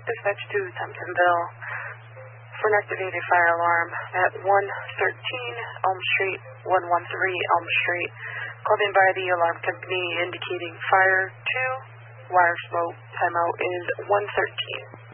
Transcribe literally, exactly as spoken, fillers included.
Dispatch to Thompsonville for an activated fire alarm at one thirteen Elm Street, one one three Elm Street. Called in by the alarm company indicating fire two, wire smoke. Timeout is one thirteen.